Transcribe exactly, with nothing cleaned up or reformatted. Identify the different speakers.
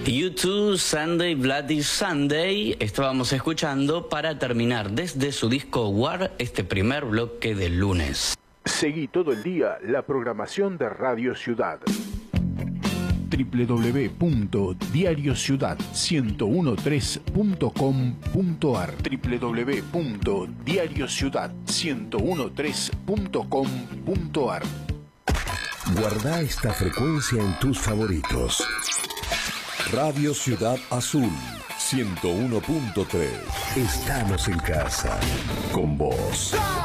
Speaker 1: U dos, Sunday Bloody Sunday, estábamos escuchando para terminar desde su disco War este primer bloque del lunes.
Speaker 2: Seguí todo el día la programación de Radio Ciudad. doble u doble u doble u punto diario ciudad uno tres punto com punto ar doble u doble u doble u punto diario ciudad uno tres punto com punto ar.
Speaker 3: Guarda esta frecuencia en tus favoritos. Radio Ciudad Azul ciento uno punto tres. Estamos en casa con vos.